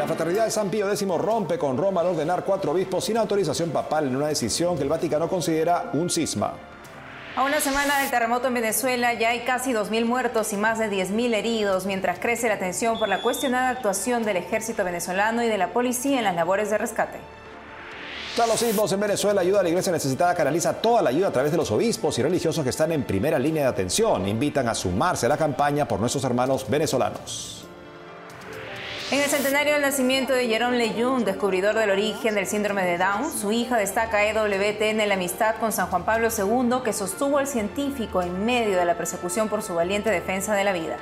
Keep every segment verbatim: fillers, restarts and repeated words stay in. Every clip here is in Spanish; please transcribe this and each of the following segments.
La Fraternidad de San Pío X rompe con Roma al ordenar cuatro obispos sin autorización papal en una decisión que el Vaticano considera un cisma. A una semana del terremoto en Venezuela ya hay casi dos mil muertos y más de diez mil heridos, mientras crece la tensión por la cuestionada actuación del ejército venezolano y de la policía en las labores de rescate. Tras los sismos en Venezuela, ayuda a la iglesia necesitada canaliza toda la ayuda a través de los obispos y religiosos que están en primera línea de atención. Invitan a sumarse a la campaña por nuestros hermanos venezolanos. En el centenario del nacimiento de Jerome Lejeune, descubridor del origen del síndrome de Down, su hija destaca E W T en la amistad con San Juan Pablo segundo, que sostuvo al científico en medio de la persecución por su valiente defensa de la vida.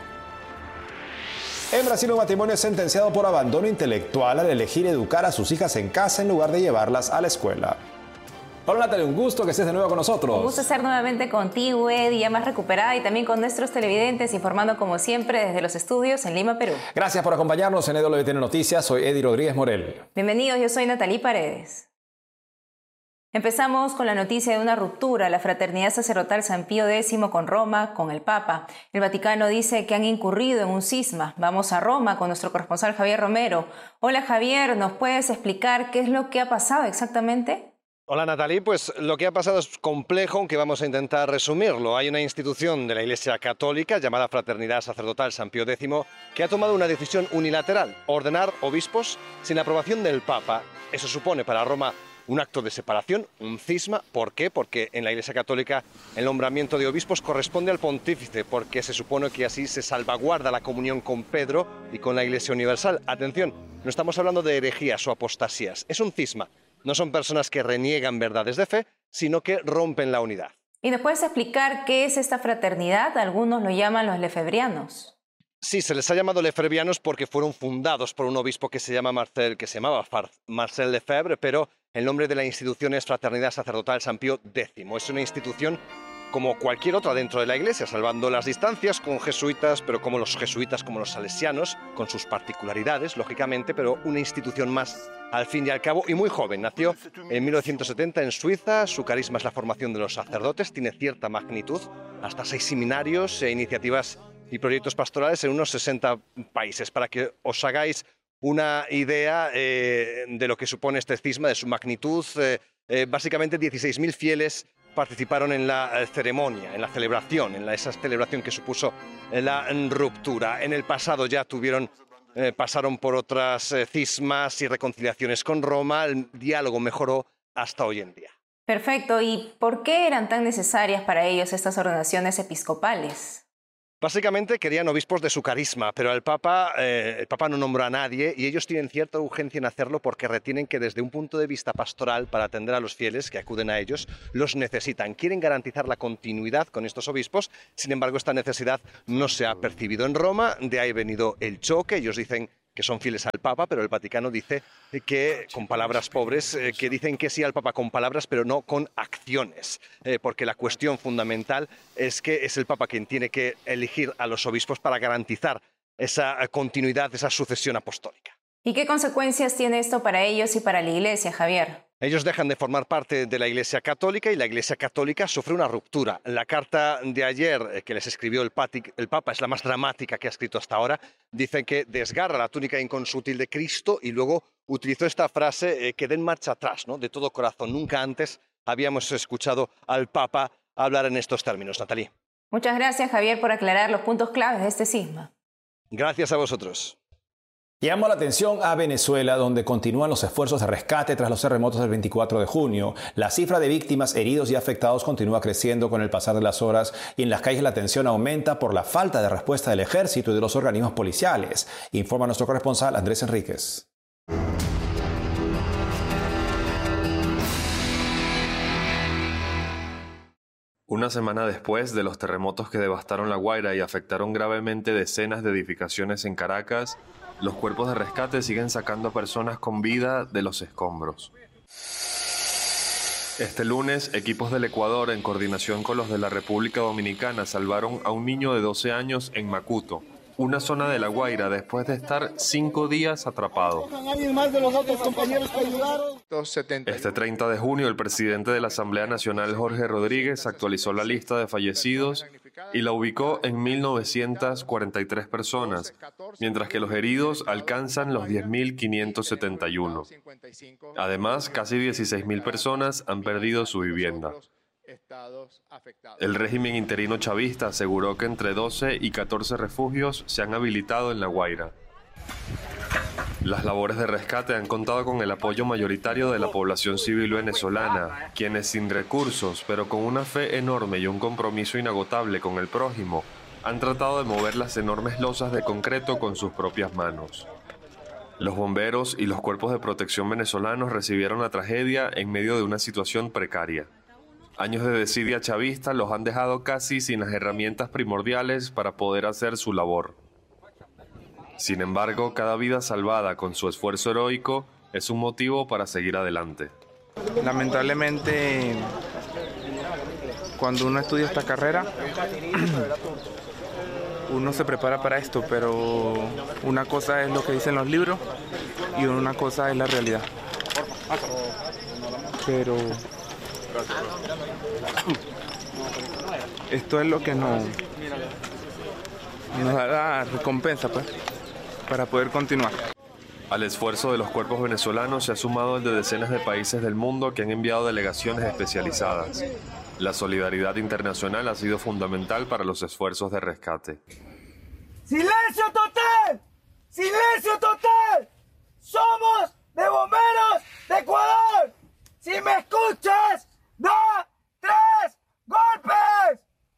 En Brasil, un matrimonio es sentenciado por abandono intelectual al elegir educar a sus hijas en casa en lugar de llevarlas a la escuela. Hola Natalia, un gusto que estés de nuevo con nosotros. Un gusto estar nuevamente contigo, Eddie, ya más recuperada, y también con nuestros televidentes, informando como siempre desde los estudios en Lima, Perú. Gracias por acompañarnos en E W T N Noticias. Soy Eddie Rodríguez Morel. Bienvenidos, yo soy Natalie Paredes. Empezamos con la noticia de una ruptura. La Fraternidad Sacerdotal San Pío X con Roma, con el Papa. El Vaticano dice que han incurrido en un cisma. Vamos a Roma con nuestro corresponsal Javier Romero. Hola Javier, ¿nos puedes explicar qué es lo que ha pasado exactamente? Hola Natalie, pues lo que ha pasado es complejo, aunque vamos a intentar resumirlo. Hay una institución de la Iglesia Católica llamada Fraternidad Sacerdotal San Pío X que ha tomado una decisión unilateral: ordenar obispos sin la aprobación del Papa. Eso supone para Roma un acto de separación, un cisma. ¿Por qué? Porque en la Iglesia Católica el nombramiento de obispos corresponde al pontífice, porque se supone que así se salvaguarda la comunión con Pedro y con la Iglesia Universal. Atención, no estamos hablando de herejías o apostasías, es un cisma. No son personas que reniegan verdades de fe, sino que rompen la unidad. ¿Y nos puedes explicar qué es esta fraternidad? Algunos lo llaman los lefebrianos. Sí, se les ha llamado lefebvrianos porque fueron fundados por un obispo que se llama Marcel, que se llamaba Marcel Lefebvre, pero el nombre de la institución es Fraternidad Sacerdotal San Pío X. Es una institución como cualquier otra dentro de la Iglesia, salvando las distancias con jesuitas, pero como los jesuitas, como los salesianos, con sus particularidades, lógicamente, pero una institución más al fin y al cabo, y muy joven. Nació en mil novecientos setenta en Suiza, su carisma es la formación de los sacerdotes, tiene cierta magnitud, hasta seis seminarios e iniciativas y proyectos pastorales en unos sesenta países. Para que os hagáis una idea eh, de lo que supone este cisma, de su magnitud, eh, eh, básicamente dieciséis mil fieles participaron en la ceremonia, en la celebración, en la, esa celebración que supuso la ruptura. En el pasado ya tuvieron, eh, pasaron por otras eh, cismas y reconciliaciones con Roma, el diálogo mejoró hasta hoy en día. Perfecto, ¿y por qué eran tan necesarias para ellos estas ordenaciones episcopales? Básicamente querían obispos de su carisma, pero el Papa, eh, el Papa no nombró a nadie y ellos tienen cierta urgencia en hacerlo porque retienen que desde un punto de vista pastoral, para atender a los fieles que acuden a ellos, los necesitan. Quieren garantizar la continuidad con estos obispos, sin embargo esta necesidad no se ha percibido en Roma, de ahí ha venido el choque. Ellos dicen que son fieles al Papa, pero el Vaticano dice que, con palabras pobres, eh, que dicen que sí al Papa con palabras, pero no con acciones, eh, porque la cuestión fundamental es que es el Papa quien tiene que elegir a los obispos para garantizar esa continuidad, esa sucesión apostólica. ¿Y qué consecuencias tiene esto para ellos y para la Iglesia, Javier? Ellos dejan de formar parte de la Iglesia Católica y la Iglesia Católica sufre una ruptura. La carta de ayer que les escribió el, Patic, el Papa es la más dramática que ha escrito hasta ahora. Dicen que desgarra la túnica inconsútil de Cristo y luego utilizó esta frase eh, que den marcha atrás, ¿no? De todo corazón. Nunca antes habíamos escuchado al Papa hablar en estos términos. Natalie. Muchas gracias, Javier, por aclarar los puntos claves de este cisma. Gracias a vosotros. Llamo la atención a Venezuela, donde continúan los esfuerzos de rescate tras los terremotos del veinticuatro de junio. La cifra de víctimas, heridos y afectados continúa creciendo con el pasar de las horas y en las calles la tensión aumenta por la falta de respuesta del ejército y de los organismos policiales, informa nuestro corresponsal Andrés Enríquez. Una semana después de los terremotos que devastaron La Guaira y afectaron gravemente decenas de edificaciones en Caracas, los cuerpos de rescate siguen sacando a personas con vida de los escombros. Este lunes, equipos del Ecuador, en coordinación con los de la República Dominicana, salvaron a un niño de doce años en Macuto, una zona de La Guaira, después de estar cinco días atrapado. Este treinta de junio, el presidente de la Asamblea Nacional, Jorge Rodríguez, actualizó la lista de fallecidos y la ubicó en mil novecientas cuarenta y tres personas, mientras que los heridos alcanzan los diez mil quinientos setenta y uno. Además, casi dieciséis mil personas han perdido su vivienda. El régimen interino chavista aseguró que entre doce y catorce refugios se han habilitado en La Guaira. Las labores de rescate han contado con el apoyo mayoritario de la población civil venezolana, quienes sin recursos, pero con una fe enorme y un compromiso inagotable con el prójimo, han tratado de mover las enormes losas de concreto con sus propias manos. Los bomberos y los cuerpos de protección venezolanos recibieron la tragedia en medio de una situación precaria. Años de desidia chavista los han dejado casi sin las herramientas primordiales para poder hacer su labor. Sin embargo, cada vida salvada con su esfuerzo heroico es un motivo para seguir adelante. Lamentablemente, cuando uno estudia esta carrera, uno se prepara para esto, pero una cosa es lo que dicen los libros y una cosa es la realidad. Pero esto es lo que nos, nos da la recompensa, pues, para poder continuar. Al esfuerzo de los cuerpos venezolanos se ha sumado el de decenas de países del mundo que han enviado delegaciones especializadas. La solidaridad internacional ha sido fundamental para los esfuerzos de rescate. ¡Silencio total! ¡Silencio total! ¡Somos de Bomberos de Ecuador! ¡Si me escuchas, da tres golpes!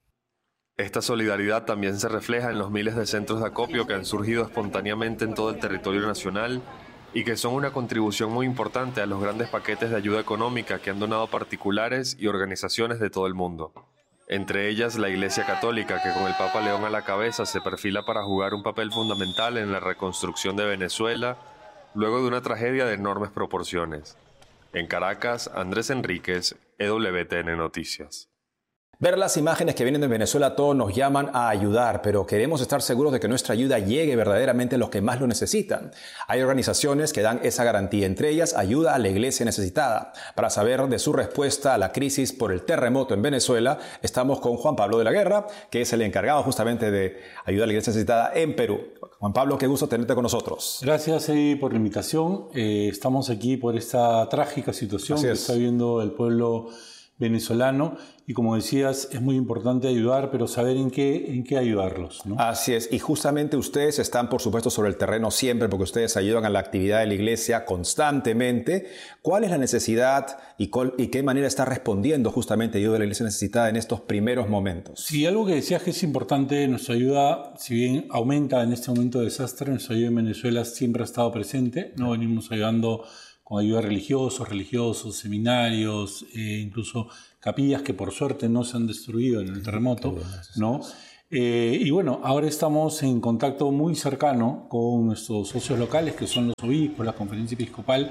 Esta solidaridad también se refleja en los miles de centros de acopio que han surgido espontáneamente en todo el territorio nacional y que son una contribución muy importante a los grandes paquetes de ayuda económica que han donado particulares y organizaciones de todo el mundo. Entre ellas la Iglesia Católica, que con el Papa León a la cabeza se perfila para jugar un papel fundamental en la reconstrucción de Venezuela luego de una tragedia de enormes proporciones. En Caracas, Andrés Enríquez, E W T N Noticias. Ver las imágenes que vienen de Venezuela todos nos llaman a ayudar, pero queremos estar seguros de que nuestra ayuda llegue verdaderamente a los que más lo necesitan. Hay organizaciones que dan esa garantía, entre ellas Ayuda a la Iglesia Necesitada. Para saber de su respuesta a la crisis por el terremoto en Venezuela, estamos con Juan Pablo de la Guerra, que es el encargado justamente de Ayuda a la Iglesia Necesitada en Perú. Juan Pablo, qué gusto tenerte con nosotros. Gracias eh, por la invitación. Eh, estamos aquí por esta trágica situación que está viviendo el pueblo venezolano y, como decías, es muy importante ayudar, pero saber en qué, en qué ayudarlos, ¿no? Así es, y justamente ustedes están, por supuesto, sobre el terreno siempre, porque ustedes ayudan a la actividad de la iglesia constantemente. ¿Cuál es la necesidad y, cuál, y qué manera está respondiendo justamente Ayuda a la Iglesia Necesitada en estos primeros momentos? Sí, algo que decías que es importante, nuestra ayuda, si bien aumenta en este momento de desastre, nuestra ayuda en Venezuela siempre ha estado presente, ¿no? Venimos ayudando con ayuda a religiosos, religiosos, seminarios, eh, incluso capillas que por suerte no se han destruido en el terremoto, ¿no? Eh, y bueno, ahora estamos en contacto muy cercano con nuestros socios locales, que son los obispos, la conferencia episcopal,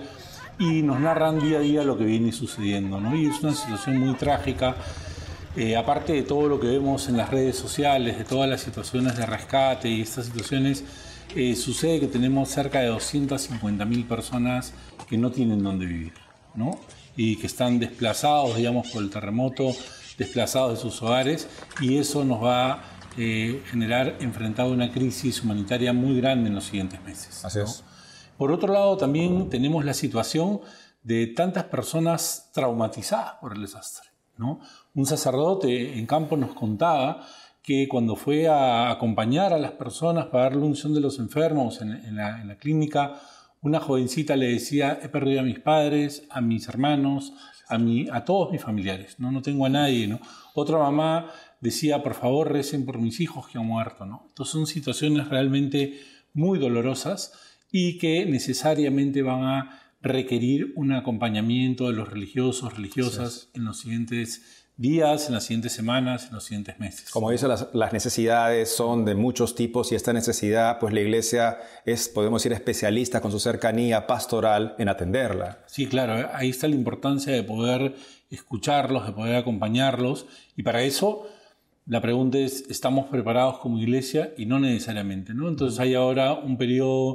y nos narran día a día lo que viene sucediendo, ¿no? Y es una situación muy trágica. Eh, aparte de todo lo que vemos en las redes sociales, de todas las situaciones de rescate y estas situaciones, eh, sucede que tenemos cerca de doscientas cincuenta mil personas que no tienen dónde vivir, ¿no? Y que están desplazados, digamos, por el terremoto, desplazados de sus hogares, y eso nos va a eh, generar enfrentar una crisis humanitaria muy grande en los siguientes meses, Así ¿no? es. Por otro lado, también tenemos la situación de tantas personas traumatizadas por el desastre, ¿no? Un sacerdote en campo nos contaba que cuando fue a acompañar a las personas para darle unción de los enfermos en, en, la, en la clínica, una jovencita le decía: he perdido a mis padres, a mis hermanos, a, mi, a todos mis familiares, ¿no? No tengo a nadie, ¿no? Otra mamá decía: por favor, recen por mis hijos que han muerto, ¿no? Entonces son situaciones realmente muy dolorosas y que necesariamente van a requerir un acompañamiento de los religiosos, religiosas en los siguientes días, en las siguientes semanas, en los siguientes meses. Como dice, las, las necesidades son de muchos tipos y esta necesidad, pues la iglesia es, podemos decir, especialista con su cercanía pastoral en atenderla. Sí, claro, ahí está la importancia de poder escucharlos, de poder acompañarlos, y para eso la pregunta es: ¿estamos preparados como iglesia? Y no necesariamente, ¿no? Entonces hay ahora un periodo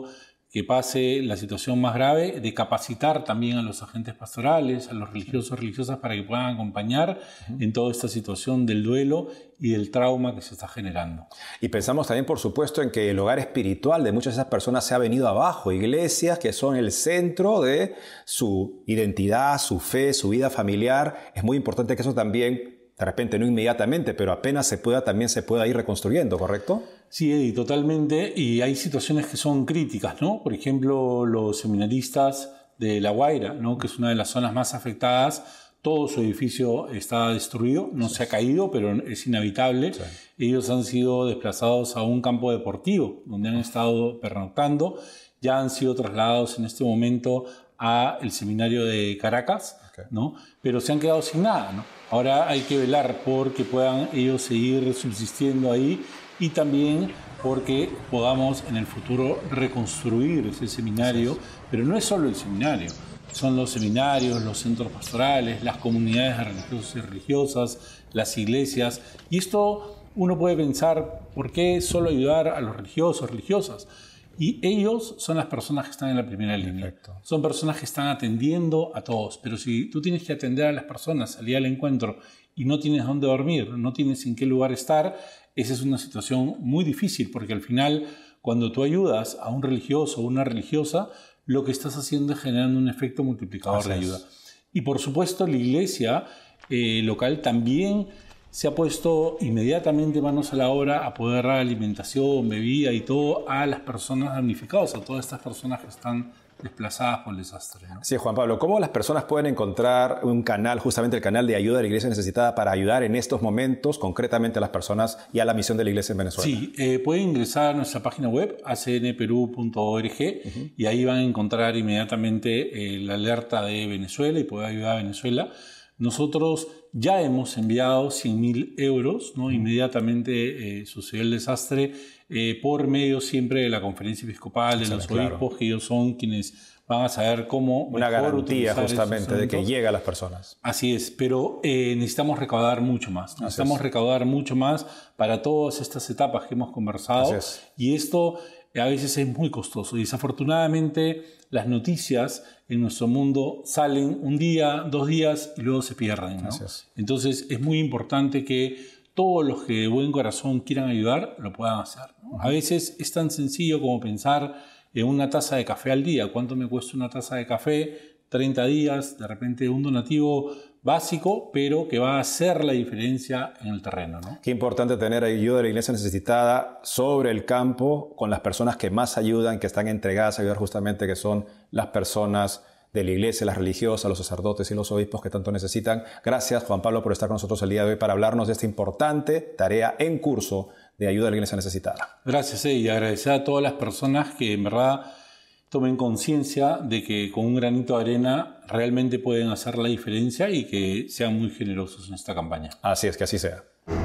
que pase la situación más grave, de capacitar también a los agentes pastorales, a los religiosos, religiosas, para que puedan acompañar en toda esta situación del duelo y del trauma que se está generando. Y pensamos también, por supuesto, en que el hogar espiritual de muchas de esas personas se ha venido abajo. Iglesias que son el centro de su identidad, su fe, su vida familiar. Es muy importante que eso también, de repente no inmediatamente, pero apenas se pueda, también se pueda ir reconstruyendo, ¿correcto? Sí, Eddie, totalmente. Y hay situaciones que son críticas, ¿no? Por ejemplo, los seminaristas de La Guaira, ¿no? Que es una de las zonas más afectadas. Todo su edificio está destruido, no sí. se ha caído, pero es inhabitable. Sí. Ellos han sido desplazados a un campo deportivo, donde han estado pernoctando. Ya han sido trasladados en este momento al seminario de Caracas, okay. ¿no? Pero se han quedado sin nada, ¿no? Ahora hay que velar porque puedan ellos seguir subsistiendo ahí y también porque podamos en el futuro reconstruir ese seminario, sí, sí. pero no es solo el seminario, son los seminarios, los centros pastorales, las comunidades de religiosos y religiosas, las iglesias, y esto uno puede pensar, ¿por qué solo ayudar a los religiosos, religiosas? Y ellos son las personas que están en la primera línea. Perfecto. Son personas que están atendiendo a todos. Pero si tú tienes que atender a las personas, salir al encuentro y no tienes dónde dormir, no tienes en qué lugar estar, esa es una situación muy difícil, porque al final, cuando tú ayudas a un religioso o una religiosa, lo que estás haciendo es generando un efecto multiplicador Así de ayuda. Es. Y por supuesto, la iglesia eh, local también se ha puesto inmediatamente manos a la obra a poder dar alimentación, bebida y todo a las personas damnificadas, a todas estas personas que están desplazadas por el desastre, ¿no? Sí, Juan Pablo, ¿cómo las personas pueden encontrar un canal, justamente el canal de ayuda de la Iglesia Necesitada, para ayudar en estos momentos concretamente a las personas y a la misión de la Iglesia en Venezuela? Sí, eh, pueden ingresar a nuestra página web, a c n peru punto org, uh-huh. y ahí van a encontrar inmediatamente eh, la alerta de Venezuela y poder ayudar a Venezuela. Nosotros ya hemos enviado cien mil euros, ¿no? Inmediatamente eh, sucedió el desastre, eh, por medio siempre de la Conferencia Episcopal, de sí, los claro. obispos, que ellos son quienes van a saber cómo una garantía justamente de que llega a las personas. Así es, pero eh, necesitamos recaudar mucho más. Necesitamos recaudar mucho más para todas estas etapas que hemos conversado. Y esto a veces es muy costoso. Y desafortunadamente las noticias en nuestro mundo salen un día, dos días y luego se pierden, ¿no? Es. Entonces es muy importante que todos los que de buen corazón quieran ayudar lo puedan hacer, ¿no? Uh-huh. A veces es tan sencillo como pensar en una taza de café al día. ¿Cuánto me cuesta una taza de café? treinta días, de repente un donativo básico, pero que va a hacer la diferencia en el terreno, ¿no? Qué importante tener ayuda de la Iglesia Necesitada sobre el campo, con las personas que más ayudan, que están entregadas a ayudar justamente, que son las personas de la Iglesia, las religiosas, los sacerdotes y los obispos que tanto necesitan. Gracias, Juan Pablo, por estar con nosotros el día de hoy para hablarnos de esta importante tarea en curso de ayuda a la Iglesia Necesitada. Gracias, eh, y agradecer a todas las personas que en verdad tomen conciencia de que con un granito de arena realmente pueden hacer la diferencia y que sean muy generosos en esta campaña. Así es, que así sea.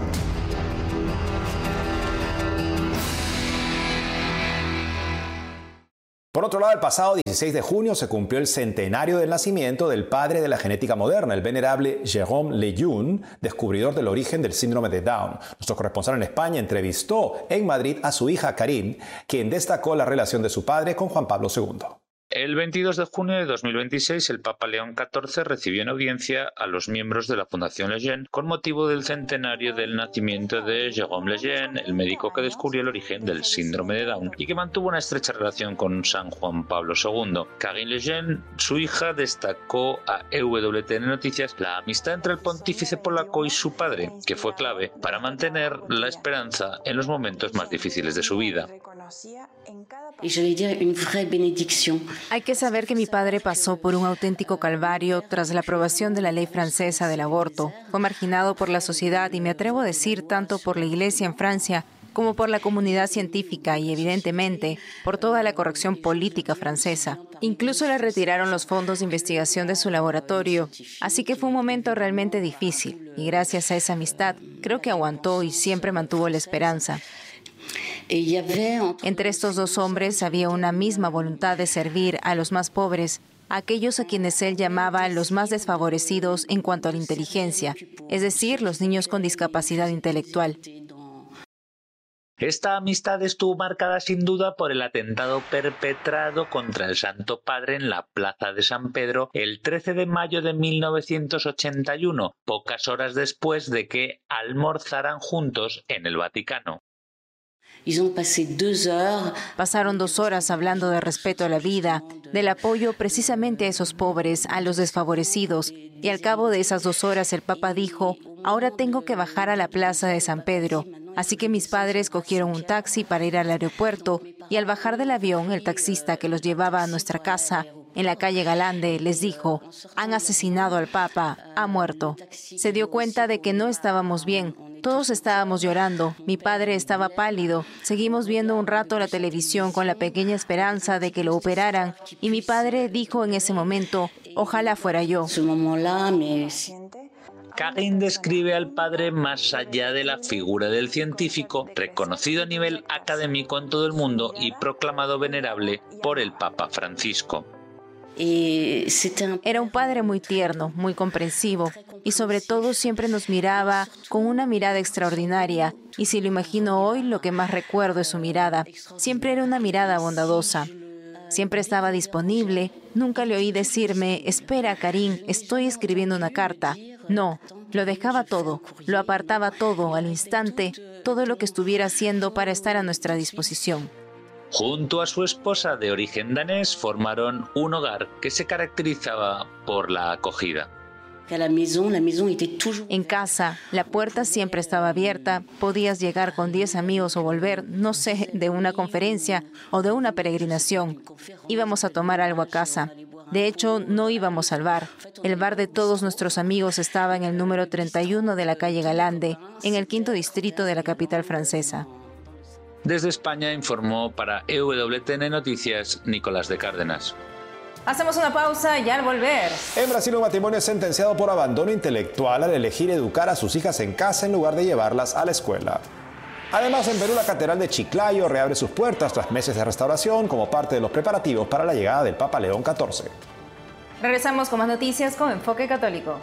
Por otro lado, el pasado dieciséis de junio se cumplió el centenario del nacimiento del padre de la genética moderna, el venerable Jérôme Lejeune, descubridor del origen del síndrome de Down. Nuestro corresponsal en España entrevistó en Madrid a su hija Karine, quien destacó la relación de su padre con Juan Pablo segundo. El veintidós de junio de dos mil veintiséis, el Papa León catorce recibió en audiencia a los miembros de la Fundación Lejeune con motivo del centenario del nacimiento de Jérôme Lejeune, el médico que descubrió el origen del síndrome de Down y que mantuvo una estrecha relación con San Juan Pablo segundo. Karine Lejeune, su hija, destacó a E W T N Noticias la amistad entre el pontífice polaco y su padre, que fue clave para mantener la esperanza en los momentos más difíciles de su vida. Hay que saber que mi padre pasó por un auténtico calvario tras la aprobación de la ley francesa del aborto. Fue marginado por la sociedad y me atrevo a decir tanto por la Iglesia en Francia como por la comunidad científica y, evidentemente, por toda la corrección política francesa. Incluso le retiraron los fondos de investigación de su laboratorio. Así que fue un momento realmente difícil y gracias a esa amistad creo que aguantó y siempre mantuvo la esperanza. Entre estos dos hombres había una misma voluntad de servir a los más pobres, a aquellos a quienes él llamaba los más desfavorecidos en cuanto a la inteligencia, es decir, los niños con discapacidad intelectual. Esta amistad estuvo marcada sin duda por el atentado perpetrado contra el Santo Padre en la Plaza de San Pedro el trece de mayo de mil novecientos ochenta y uno, pocas horas después de que almorzaran juntos en el Vaticano. Pasaron dos horas hablando de respeto a la vida, del apoyo precisamente a esos pobres, a los desfavorecidos, y al cabo de esas dos horas el Papa dijo: ahora tengo que bajar a la Plaza de San Pedro. Así que mis padres cogieron un taxi para ir al aeropuerto, y al bajar del avión, el taxista que los llevaba a nuestra casa, en la calle Galande, les dijo: han asesinado al Papa, ha muerto. Se dio cuenta de que no estábamos bien, todos estábamos llorando, mi padre estaba pálido, seguimos viendo un rato la televisión con la pequeña esperanza de que lo operaran, y mi padre dijo en ese momento: ojalá fuera yo. Kagan describe al padre más allá de la figura del científico, reconocido a nivel académico en todo el mundo y proclamado venerable por el Papa Francisco. Era un padre muy tierno, muy comprensivo, y sobre todo siempre nos miraba con una mirada extraordinaria, y si lo imagino hoy, lo que más recuerdo es su mirada. Siempre era una mirada bondadosa. Siempre estaba disponible, nunca le oí decirme: espera, Karim, estoy escribiendo una carta. No, lo dejaba todo, lo apartaba todo al instante, todo lo que estuviera haciendo para estar a nuestra disposición. Junto a su esposa de origen danés formaron un hogar que se caracterizaba por la acogida. En casa, la puerta siempre estaba abierta, podías llegar con diez amigos o volver, no sé, de una conferencia o de una peregrinación. Íbamos a tomar algo a casa. De hecho, no íbamos al bar. El bar de todos nuestros amigos estaba en el número treinta y uno de la calle Galande, en el quinto distrito de la capital francesa. Desde España informó para E W T N Noticias Nicolás de Cárdenas. Hacemos una pausa y al volver. En Brasil, un matrimonio es sentenciado por abandono intelectual al elegir educar a sus hijas en casa en lugar de llevarlas a la escuela. Además, en Perú, la Catedral de Chiclayo reabre sus puertas tras meses de restauración como parte de los preparativos para la llegada del Papa León catorce. Regresamos con más noticias con Enfoque Católico.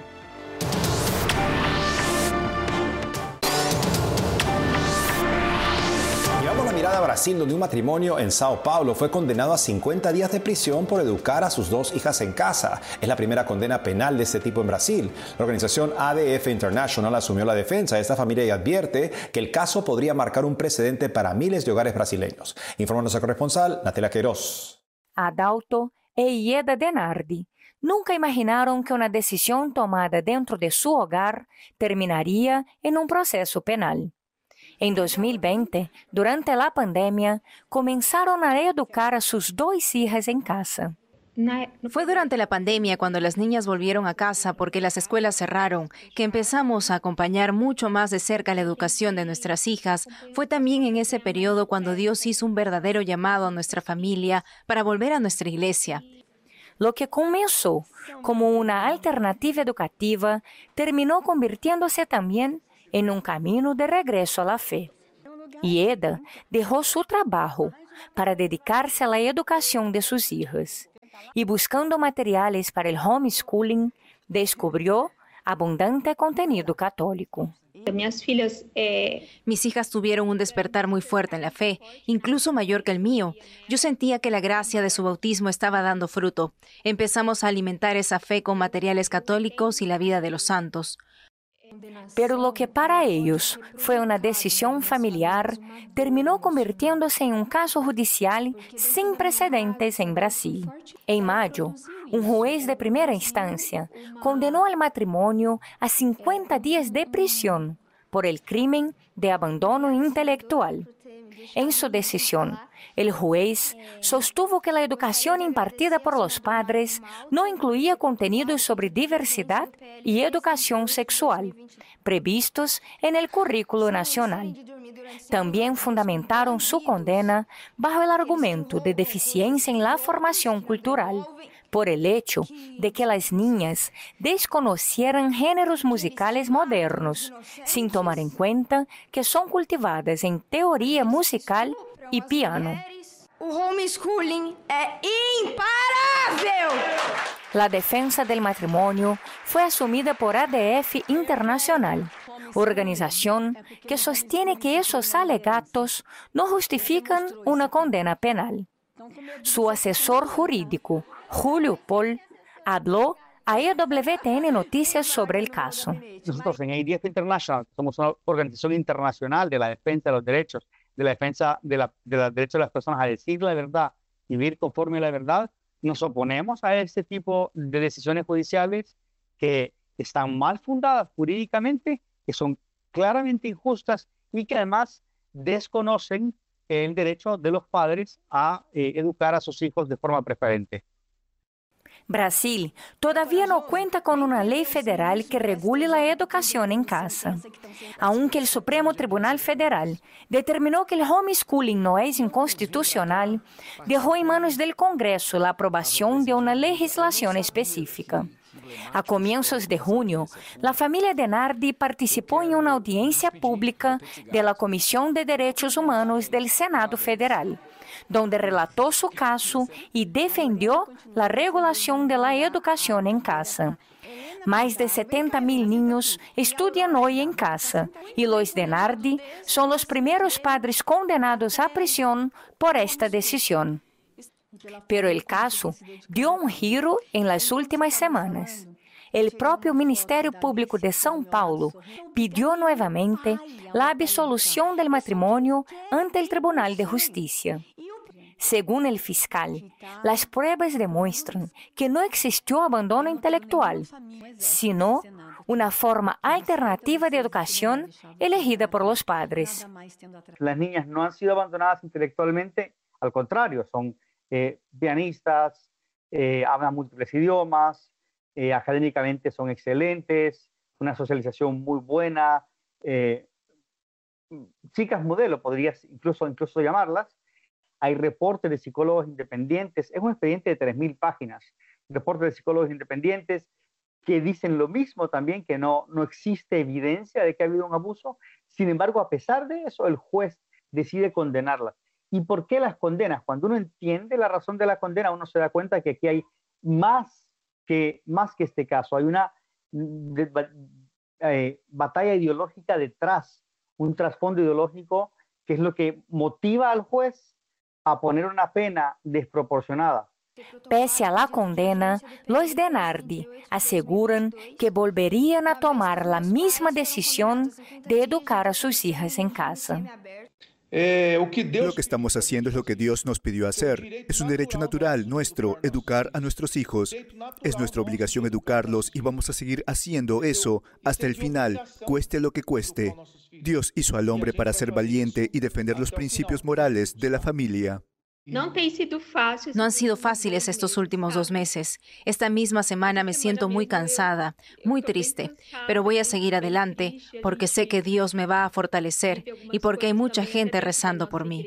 La mirada a Brasil, donde un matrimonio en Sao Paulo fue condenado a cincuenta días de prisión por educar a sus dos hijas en casa. Es la primera condena penal de este tipo en Brasil. La organización A D F International asumió la defensa de esta familia y advierte que el caso podría marcar un precedente para miles de hogares brasileños. Informa nuestra corresponsal, Natalia Queiroz. Adalto e Ieda Denardi nunca imaginaron que una decisión tomada dentro de su hogar terminaría en un proceso penal. En dos mil veinte, durante la pandemia, comenzaron a educar a sus dos hijas en casa. Fue durante la pandemia cuando las niñas volvieron a casa porque las escuelas cerraron, que empezamos a acompañar mucho más de cerca la educación de nuestras hijas. Fue también en ese periodo cuando Dios hizo un verdadero llamado a nuestra familia para volver a nuestra iglesia. Lo que comenzó como una alternativa educativa terminó convirtiéndose también en un camino de regreso a la fe. Ieda dejó su trabajo para dedicarse a la educación de sus hijas y buscando materiales para el homeschooling, descubrió abundante contenido católico. Mis hijas tuvieron un despertar muy fuerte en la fe, incluso mayor que el mío. Yo sentía que la gracia de su bautismo estaba dando fruto. Empezamos a alimentar esa fe con materiales católicos y la vida de los santos. Pero lo que para ellos fue una decisión familiar terminó convirtiéndose en un caso judicial sin precedentes en Brasil. En mayo, un juez de primera instancia condenó al matrimonio a cincuenta días de prisión por el crimen de abandono intelectual. En su decisión, el juez sostuvo que la educación impartida por los padres no incluía contenidos sobre diversidad y educación sexual, previstos en el currículo nacional. También fundamentaron su condena bajo el argumento de deficiencia en la formación cultural, por el hecho de que las niñas desconocieran géneros musicales modernos, sin tomar en cuenta que son cultivadas en teoría musical y piano. O homeschooling es imparável! La defensa del matrimonio fue asumida por A D F Internacional, organización que sostiene que esos alegatos no justifican una condena penal. Su asesor jurídico, Julio Paul, habló a E W T N Noticias sobre el caso. Nosotros en A D F International somos una organización internacional de la defensa de los derechos, de la defensa de, la, de los derechos de las personas a decir la verdad y vivir conforme a la verdad. Nos oponemos a este tipo de decisiones judiciales que están mal fundadas jurídicamente, que son claramente injustas y que además desconocen el derecho de los padres a eh, educar a sus hijos de forma preferente. Brasil todavía no cuenta con una ley federal que regule la educación en casa. Aunque el Supremo Tribunal Federal determinó que el homeschooling no es inconstitucional, dejó en manos del Congreso la aprobación de una legislación específica. A comienzos de junio, la familia DeNardi participó en una audiencia pública de la Comisión de Derechos Humanos del Senado Federal, donde relató su caso y defendió la regulación de la educación en casa. Más de setenta mil niños estudian hoy en casa y los DeNardi son los primeros padres condenados a prisión por esta decisión. Pero el caso dio un giro en las últimas semanas. El propio Ministerio Público de São Paulo pidió nuevamente la absolución del matrimonio ante el Tribunal de Justicia. Según el fiscal, las pruebas demuestran que no existió abandono intelectual, sino una forma alternativa de educación elegida por los padres. Las niñas no han sido abandonadas intelectualmente, al contrario, son eh, pianistas, eh, hablan múltiples idiomas, eh, académicamente son excelentes, una socialización muy buena, eh, chicas modelo, podrías incluso, incluso llamarlas. Hay reportes de psicólogos independientes, es un expediente de tres mil páginas, reportes de psicólogos independientes que dicen lo mismo también, que no, no existe evidencia de que ha habido un abuso. Sin embargo, a pesar de eso, el juez decide condenarlas. ¿Y por qué las condenas? Cuando uno entiende la razón de la condena, uno se da cuenta que aquí hay más que, más que este caso. Hay una de, eh, batalla ideológica detrás, un trasfondo ideológico que es lo que motiva al juez a poner una pena desproporcionada. Pese a la condena, los DeNardi aseguran que volverían a tomar la misma decisión de educar a sus hijas en casa. Lo que estamos haciendo es lo que Dios nos pidió hacer. Es un derecho natural nuestro educar a nuestros hijos. Es nuestra obligación educarlos y vamos a seguir haciendo eso hasta el final, cueste lo que cueste. Dios hizo al hombre para ser valiente y defender los principios morales de la familia. No han sido fáciles estos últimos dos meses. Esta misma semana me siento muy cansada, muy triste, pero voy a seguir adelante porque sé que Dios me va a fortalecer y porque hay mucha gente rezando por mí.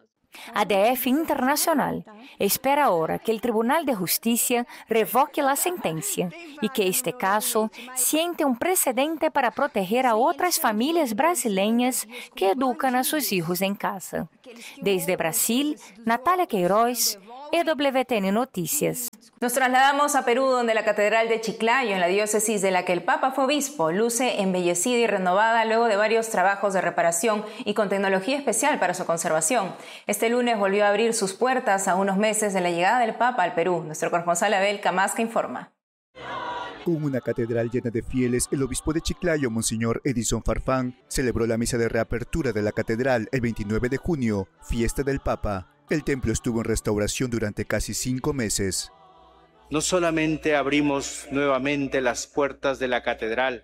A D F Internacional espera ahora que el Tribunal de Justicia revoque la sentencia y que este caso siente un precedente para proteger a otras familias brasileñas que educan a sus hijos en casa. Desde Brasil, Natalia Queiroz, E W T N Noticias. Nos trasladamos a Perú, donde la Catedral de Chiclayo, en la diócesis de la que el Papa fue obispo, luce embellecida y renovada luego de varios trabajos de reparación y con tecnología especial para su conservación. Este lunes volvió a abrir sus puertas a unos meses de la llegada del Papa al Perú. Nuestro corresponsal Abel Camasca informa. Con una catedral llena de fieles, el obispo de Chiclayo, Monseñor Edison Farfán, celebró la misa de reapertura de la catedral el veintinueve de junio, fiesta del Papa. El templo estuvo en restauración durante casi cinco meses. No solamente abrimos nuevamente las puertas de la catedral,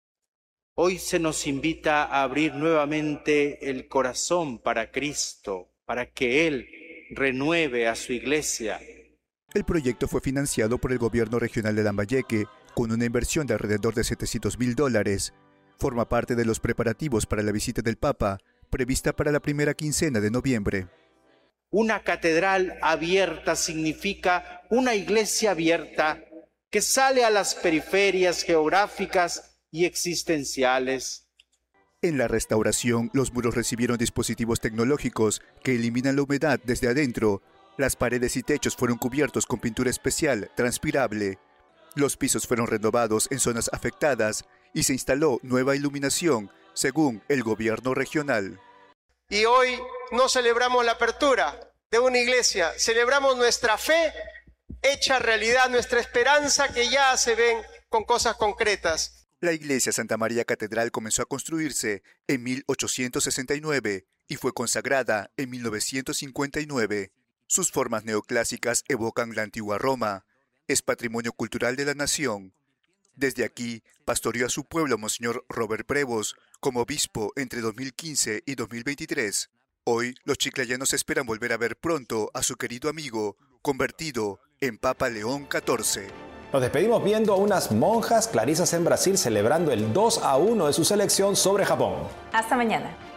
hoy se nos invita a abrir nuevamente el corazón para Cristo, para que Él renueve a su iglesia. El proyecto fue financiado por el gobierno regional de Lambayeque, con una inversión de alrededor de setecientos mil dólares. Forma parte de los preparativos para la visita del Papa, prevista para la primera quincena de noviembre. Una catedral abierta significa una iglesia abierta que sale a las periferias geográficas y existenciales. En la restauración, los muros recibieron dispositivos tecnológicos que eliminan la humedad desde adentro. Las paredes y techos fueron cubiertos con pintura especial, transpirable. Los pisos fueron renovados en zonas afectadas y se instaló nueva iluminación, según el gobierno regional. Y hoy no celebramos la apertura de una iglesia, celebramos nuestra fe hecha realidad, nuestra esperanza que ya se ven con cosas concretas. La iglesia Santa María Catedral comenzó a construirse en mil ochocientos sesenta y nueve y fue consagrada en mil novecientos cincuenta y nueve. Sus formas neoclásicas evocan la antigua Roma. Es patrimonio cultural de la nación. Desde aquí, pastoreó a su pueblo Monseñor Robert Prevost como obispo entre dos mil quince y dos mil veintitrés. Hoy, los chiclayanos esperan volver a ver pronto a su querido amigo, convertido en Papa León catorce. Nos despedimos viendo a unas monjas clarisas en Brasil celebrando el dos a uno de su selección sobre Japón. Hasta mañana.